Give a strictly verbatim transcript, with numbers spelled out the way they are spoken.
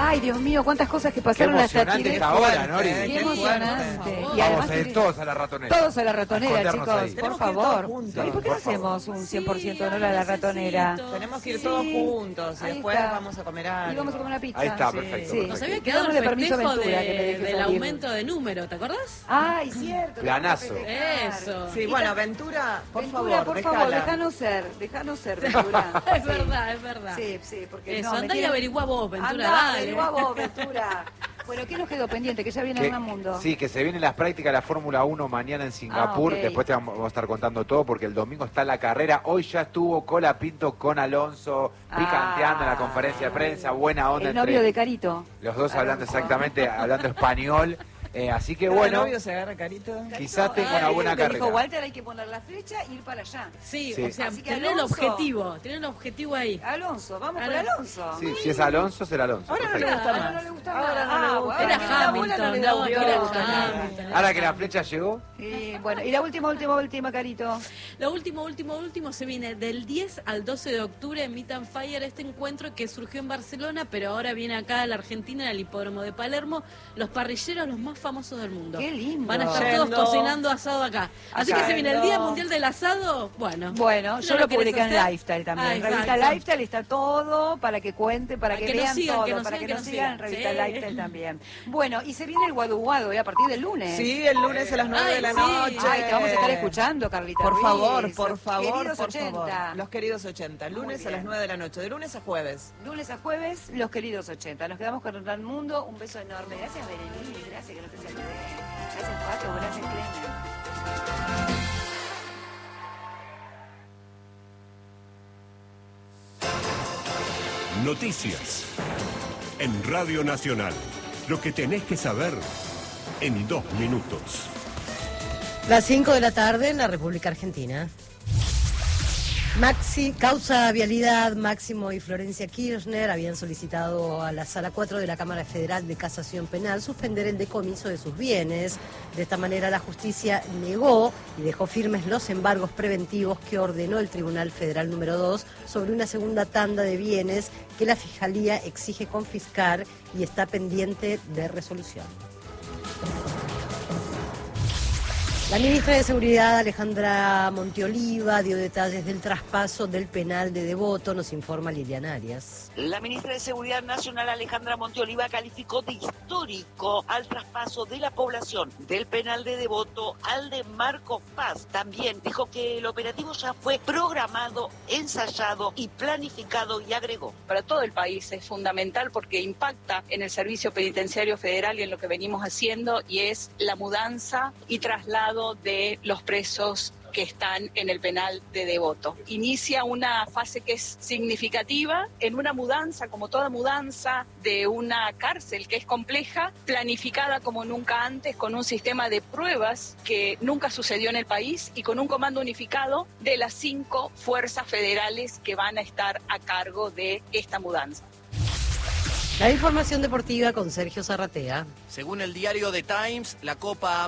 Ay, Dios mío, cuántas cosas que pasaron hasta emocionante esta hora, Nori. Qué emocionante. Y además a ir todos a la ratonera. Todos a la ratonera, chicos, ahí. por favor. ¿Y por qué no hacemos un cien por ciento honor a la ratonera? Tenemos que ir todos juntos y después vamos a comer algo. Y vamos a comer una pizza. Ahí está, perfecto. Sí. Nos había quedado el festejo de, del aumento de número, ¿te acordás? Ay, cierto. Planazo. Eso. Sí, bueno, Ventura, por Ventura, favor, por favor, déjanos ser, déjanos ser, Ventura. Es verdad, es verdad. Sí, sí, porque Eso, no, andá y averiguá vos, Ventura, andá, dale. averiguá vos, Ventura. Bueno, ¿qué nos quedó pendiente? Que ya viene Que- Hernán Mundo. Sí, que se vienen las prácticas de la Fórmula uno mañana en Singapur. Ah, ok. Después te vamos vamos a estar contando todo porque el domingo está la carrera. Hoy ya estuvo Colapinto con Alonso picanteando en la conferencia de prensa. Buena onda El novio entre de Carito. los dos hablando exactamente, hablando español. Eh, así que Cada bueno, novio se agarra Carito. quizás tenga una Ay, buena me dijo carrera. Walter, hay que poner la flecha e ir para allá. Sí, Sí. o sea, Así que tener el Alonso. objetivo, tener el objetivo ahí. Alonso, vamos por Alonso. Alonso. Sí, si es Alonso, será Alonso. Ahora no le Perfecto. gusta Ahora más. no le gusta Ahora más. no le Ah, gusta bueno, Era la abuela Hamilton, no le no, gusta era nada. Hamilton. Ahora que la flecha llegó, Y bueno, y la última, última, última, Carito. Lo último, último, último se viene del diez al doce de octubre en Meet and Fire, este encuentro que surgió en Barcelona, pero ahora viene acá a la Argentina, en el hipódromo de Palermo, los parrilleros los más famosos del mundo. Qué lindo. Van a estar Yendo. todos cocinando asado acá. Así Acá. que se viene el Día Yendo. Mundial del Asado, bueno. Bueno, si yo no lo querés publiqué en hacer- Lifestyle también. Ah, En Revista exacto. Lifestyle está todo para que cuenten, para Para que, que nos vean sigan, todo, que nos para sigan, que que nos nos sigan en sigan. Revista Sí. Lifestyle también. Bueno, y se viene el Guadu Guadu, ¿eh? A partir del lunes. Sí, el lunes a las nueve Ay, de la sí. noche. Ay, te vamos a estar escuchando, Carlita Por Ruiz. favor, por Los favor, queridos por ochenta. favor. Los queridos ochenta. Lunes a bien. las nueve de la noche. De lunes a jueves. Lunes a jueves, los queridos ochenta. Nos quedamos con Hernán Mundo. Un beso enorme. Gracias, Berenice. Gracias, que no te saludé. Gracias, Pato. Gracias, Clemen. Noticias en Radio Nacional. Lo que tenés que saber en dos minutos. Las cinco de la tarde en la República Argentina. Maxi, causa vialidad, Máximo y Florencia Kirchner habían solicitado a la Sala cuatro de la Cámara Federal de Casación Penal suspender el decomiso de sus bienes. De esta manera la justicia negó y dejó firmes los embargos preventivos que ordenó el Tribunal Federal número dos sobre una segunda tanda de bienes que la Fiscalía exige confiscar y está pendiente de resolución. La ministra de Seguridad, Alejandra Monteoliva, dio detalles del traspaso del penal de Devoto, nos informa Liliana Arias. La ministra de Seguridad Nacional, Alejandra Monteoliva, calificó de histórico al traspaso de la población del penal de Devoto al de Marcos Paz. También dijo que el operativo ya fue programado, ensayado y planificado y agregó. Para todo el país es fundamental porque impacta en el Servicio Penitenciario Federal y en lo que venimos haciendo, y es la mudanza y traslado de los presos que están en el penal de Devoto. Inicia una fase que es significativa en una mudanza, como toda mudanza de una cárcel que es compleja, planificada como nunca antes, con un sistema de pruebas que nunca sucedió en el país y con un comando unificado de las cinco fuerzas federales que van a estar a cargo de esta mudanza. La información deportiva con Sergio Zarratea. Según el diario The Times, la Copa